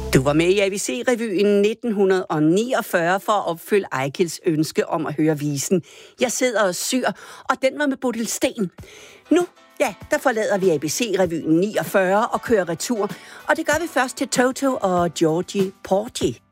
Du var med i ABC-revyen 1949 for at opfylde Ejkels ønske om at høre visen Jeg sidder og syr, og den var med Bodil Sten. Nu, der forlader vi ABC-revyen 49 og kører retur, og det gør vi først til Toto og Georgie Porgy.